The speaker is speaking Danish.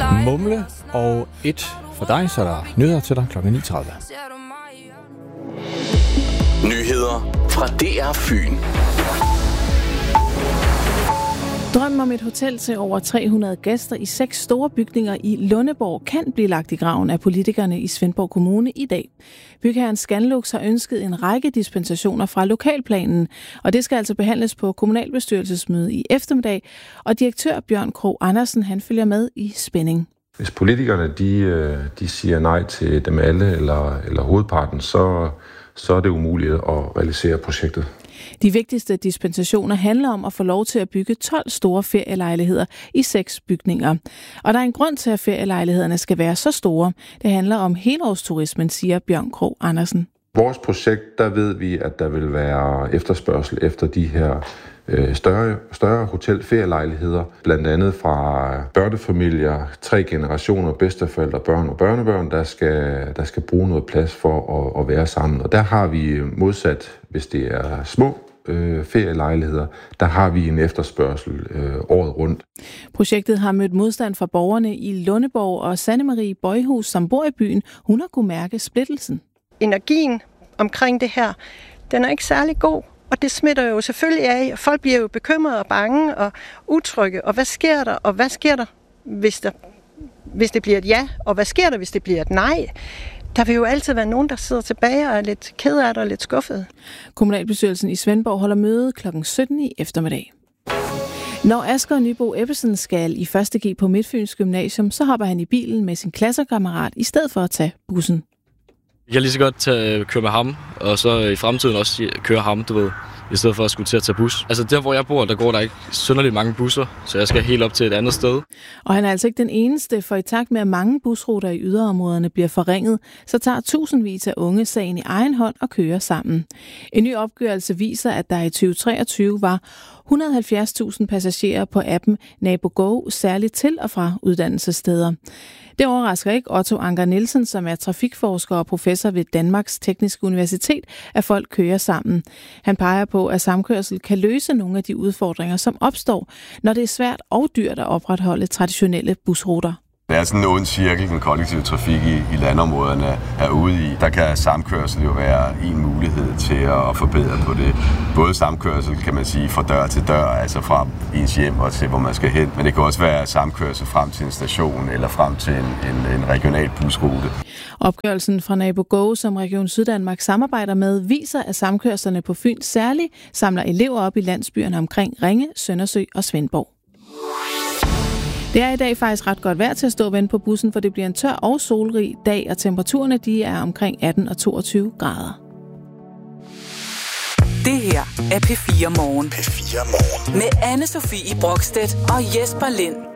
Mumle og et for dig, så er der nyheder til dig kl. 9:30. Nyheder fra DR Fyn. Drømmen om et hotel til over 300 gæster i 6 store bygninger i Lundeborg kan blive lagt i graven af politikerne i Svendborg Kommune i dag. Bygherren Scanlux har ønsket en række dispensationer fra lokalplanen, og det skal altså behandles på kommunalbestyrelsesmøde i eftermiddag, og direktør Bjørn Krog Andersen, han følger med i spænding. Hvis politikerne de siger nej til dem alle eller hovedparten, så er det umuligt at realisere projektet. De vigtigste dispensationer handler om at få lov til at bygge 12 store ferielejligheder i 6 bygninger. Og der er en grund til, at ferielejlighederne skal være så store. Det handler om helårsturismen, siger Bjørn Krog Andersen. Vores projekt, der ved vi, at der vil være efterspørgsel efter de her større hotelferielejligheder, blandt andet fra børnefamilier, 3 generationer, bedsteforældre, børn og børnebørn, der skal bruge noget plads for at være sammen. Og der har vi modsat, hvis det er små ferielejligheder, der har vi en efterspørgsel året rundt. Projektet har mødt modstand fra borgerne i Lundeborg, og Sanne Marie Bøjhus, som bor i byen, hun har kunne mærke splittelsen. Energien omkring det her, den er ikke særlig god. Og det smitter jo selvfølgelig af, og folk bliver jo bekymrede og bange og utrygge. Og hvad sker der? Og hvad sker der, hvis det bliver et ja? Og hvad sker der, hvis det bliver et nej? Der vil jo altid være nogen, der sidder tilbage og er lidt ked af det og lidt skuffet. Kommunalbestyrelsen i Svendborg holder møde kl. 17 i eftermiddag. Når Asger Nybo Ebbesen skal i 1. G på Midtfyns Gymnasium, så hopper han i bilen med sin klassekammerat i stedet for at tage bussen. Jeg kan lige så godt køre med ham, og så i fremtiden også køre ham, i stedet for at skulle til at tage bus. Altså der, hvor jeg bor, der går der ikke synderligt mange busser, så jeg skal helt op til et andet sted. Og han er altså ikke den eneste, for i takt med, at mange busruter i yderområderne bliver forringet, så tager tusindvis af unge sagen i egen hånd og kører sammen. En ny opgørelse viser, at der i 2023 var 170.000 passagerer på appen NaboGo, særligt til og fra uddannelsessteder. Det overrasker ikke Otto Anker Nielsen, som er trafikforsker og professor ved Danmarks Tekniske Universitet, at folk kører sammen. Han peger på, at samkørsel kan løse nogle af de udfordringer, som opstår, når det er svært og dyrt at opretholde traditionelle busruter. Det er sådan en ond cirkel, den kollektive trafik i landområderne er ude i. Der kan samkørsel jo være en mulighed til at forbedre på det. Både samkørsel, kan man sige, fra dør til dør, altså fra ens hjem og til, hvor man skal hen. Men det kan også være samkørsel frem til en station eller frem til en regional busrute. Opgørelsen fra NaboGo, som Region Syddanmark samarbejder med, viser, at samkørslerne på Fyn særligt samler elever op i landsbyerne omkring Ringe, Søndersø og Svendborg. Det er i dag faktisk ret godt vejr til at stå og vente på bussen, for det bliver en tør og solrig dag, og temperaturerne de er omkring 18 og 22 grader. Det her er P4 Morgen. P4 Morgen. Med Anne-Sophie Brokstedt og Jesper Lind.